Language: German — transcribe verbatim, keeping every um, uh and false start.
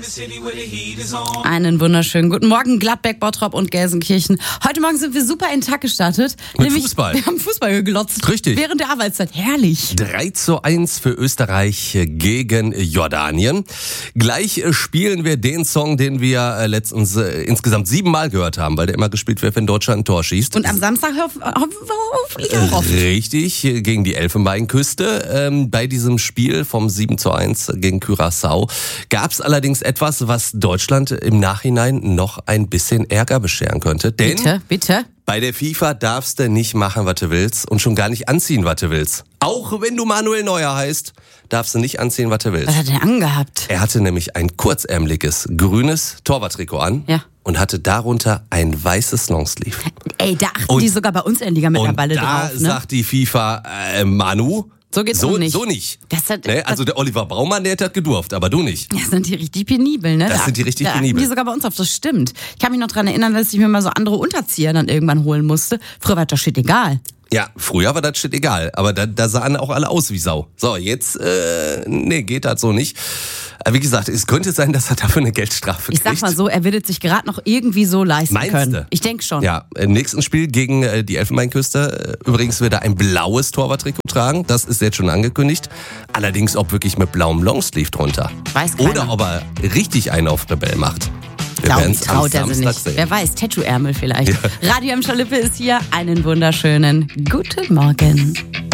Einen wunderschönen guten Morgen, Gladbeck, Bottrop und Gelsenkirchen. Heute Morgen sind wir super in den Tag gestartet. Mit nämlich, Fußball. Wir haben Fußball geglotzt. Richtig. Während der Arbeitszeit. Herrlich. drei zu eins für Österreich gegen Jordanien. Gleich spielen wir den Song, den wir letztens äh, insgesamt siebenmal gehört haben, weil der immer gespielt wird, wenn Deutschland ein Tor schießt. Und am Samstag hoffen wir hoffentlich auch oft. Richtig, gegen die Elfenbeinküste. Ähm, bei diesem Spiel vom sieben zu eins gegen Curaçao gab es allerdings etwas, was Deutschland im Nachhinein noch ein bisschen Ärger bescheren könnte. Denn Bitte, bitte. bei der FIFA darfst du nicht machen, was du willst und schon gar nicht anziehen, was du willst. Auch wenn du Manuel Neuer heißt, darfst du nicht anziehen, was du willst. Was hat er angehabt? Er hatte nämlich ein kurzärmeliges, grünes Torwarttrikot an. Ja. Und hatte darunter ein weißes Longsleeve. Ey, da achten Und- die sogar bei uns in der Liga mittlerweile und da drauf. Ne? sagt die FIFA, äh, Manu, So geht's so auch nicht. So nicht. Das hat- ne? Also der Oliver Braumann, der hat gedurft, aber du nicht. Das sind die richtig penibel, ne? Das Da- sind die richtig da achten penibel. Die sogar bei uns auf, das stimmt. Ich kann mich noch dran erinnern, dass ich mir mal so andere Unterzieher dann irgendwann holen musste. Früher war das shit egal. Ja, früher war das shit egal, aber da, da sahen auch alle aus wie Sau. So, jetzt, äh, nee, geht das so nicht. Aber wie gesagt, es könnte sein, dass er dafür eine Geldstrafe Ich kriegt. sag mal so, er wird es sich gerade noch irgendwie so leisten Meinst können. du? Ich denke schon. Ja, im nächsten Spiel gegen äh, die Elfenbeinküste. Äh, übrigens wird er ein blaues Torwarttrikot tragen. Das ist jetzt schon angekündigt. Allerdings ob wirklich mit blauem Longsleeve drunter. Weiß keiner. Oder ob er richtig einen auf Rebell macht. Wir Glaub, werden's am traut er sich Samstag nicht. sehen. Wer weiß, Tattoo-Ärmel vielleicht. Ja. Radio am Schalippe ist hier. Einen wunderschönen guten Morgen.